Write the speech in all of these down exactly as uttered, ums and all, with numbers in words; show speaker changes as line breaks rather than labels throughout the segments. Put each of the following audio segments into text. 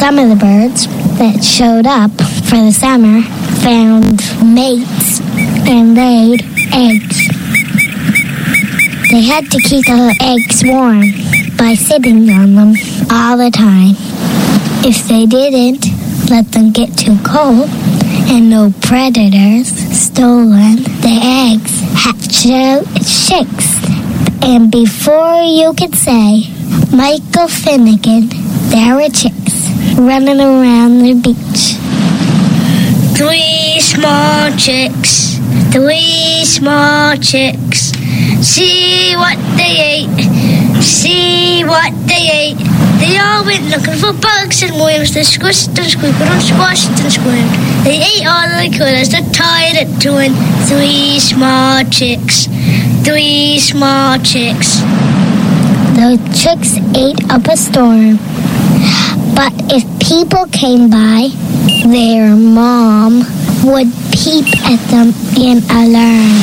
Some of the birds that showed up for the summer found mates and laid eggs. They had to keep the eggs warm by sitting on them all the time. If they didn't let them get too cold and no predators stolen the eggs, hatched out chicks. And before you could say, Michael Finnegan, there were chicks running around the beach.
Three small chicks, three small chicks. See what they ate, see what they ate. They all went looking for bugs and worms. They squished and squeaked and squashed and squirmed. They ate all they could as they tied it to it. Three small chicks, three small chicks.
The chicks ate up a storm. But if people came by, their mom would peep at them in alarm.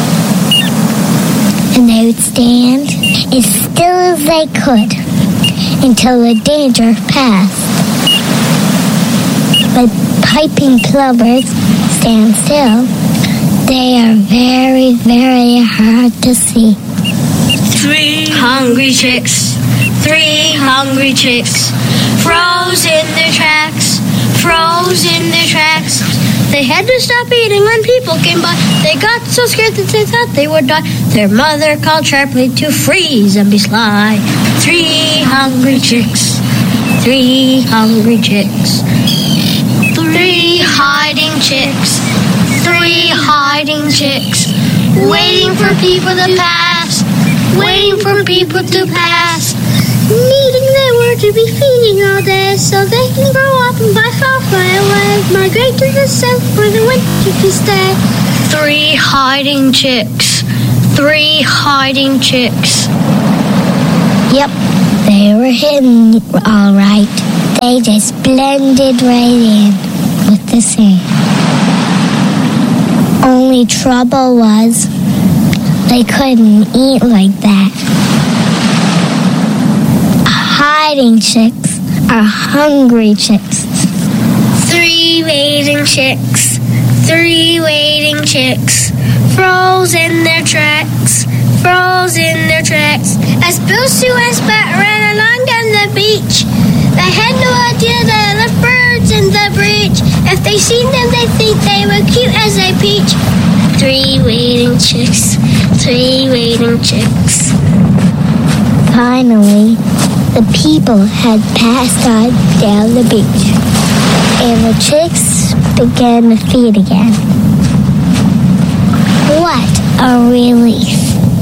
And they would stand as still as they could until the danger passed. But piping plovers stand still. They are very, very hard to see.
Three hungry chicks, three hungry chicks, froze in their tracks, froze in their tracks. They had to stop eating when people came by. They got so scared that they thought they would die. Their mother called sharply to freeze and be sly. Three hungry chicks, three hungry chicks, three hiding chicks, three hiding chicks, waiting for people to pass, waiting for people to pass, needing their word to be feeding all day so they can grow up and by far fly away, migrate to the south for the winter to stay. Three hiding chicks, three hiding chicks.
Yep, they were hidden all right. They just blended right in with the sand. Only trouble was they couldn't eat like that. Hiding chicks are hungry chicks.
Three waiting chicks, three waiting chicks, froze in their tracks, froze in their tracks. As Bill Sue Bat ran along down the beach, they had no idea there were birds in the breach. If they seen them, they think they were cute as a peach. Three waiting chicks, three waiting chicks.
Finally, the people had passed on down the beach, and the chicks began to feed again. What a relief.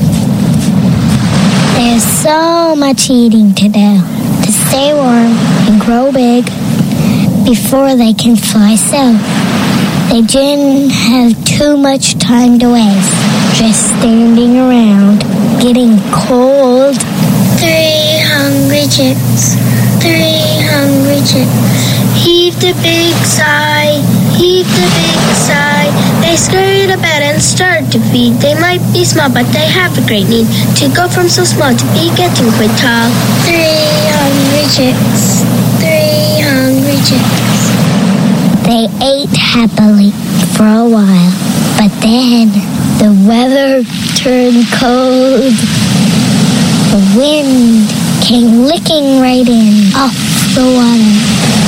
There's so much eating to do to stay warm and grow big before they can fly south. They didn't have too much time to waste, just standing around, getting cold.
Three hungry chicks, three hungry chicks. Heaved a big sigh, heaved a big sigh. They scurried about and started to feed. They might be small, but they have a great need to go from so small to be getting quite tall. Three hungry chicks, three hungry chicks.
They ate happily for a while, but then the weather turned cold. The wind came licking right in off the water.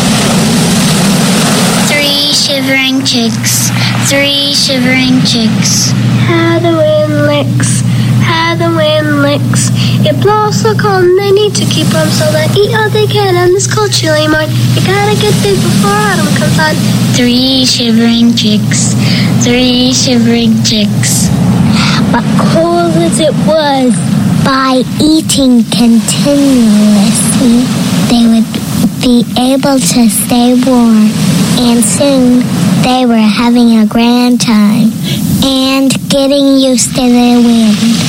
Three shivering chicks, three shivering chicks. How the wind licks, how the wind licks. It blows so cold and they need to keep warm, so they eat all they can on this cold chilly morning. You gotta get big before autumn comes on. Three shivering chicks, three shivering chicks.
But cold as it was, by eating continuously, they would be able to stay warm, and soon they were having a grand time and getting used to the wind.